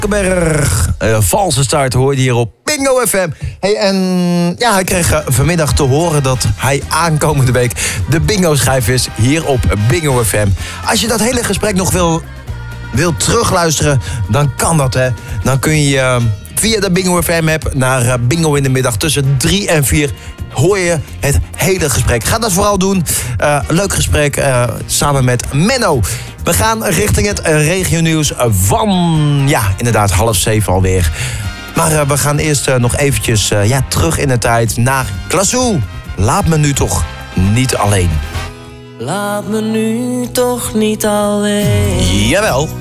Berg. Valse start hoorde je hier op Bingo FM. Hey, en ja, hij kreeg vanmiddag te horen dat hij aankomende week de bingo-schijf is hier op Bingo FM. Als je dat hele gesprek nog wil terugluisteren, dan kan dat, hè. Dan kun je via de Bingo FM-app naar Bingo in de middag tussen 3 en 4... hoor je het hele gesprek. Ga dat vooral doen. Leuk gesprek samen met Menno. We gaan richting het regionieuws van, ja, inderdaad 6:30 alweer. Maar we gaan eerst nog eventjes terug in de tijd naar Klaassoe. Laat me nu toch niet alleen. Laat me nu toch niet alleen. Jawel.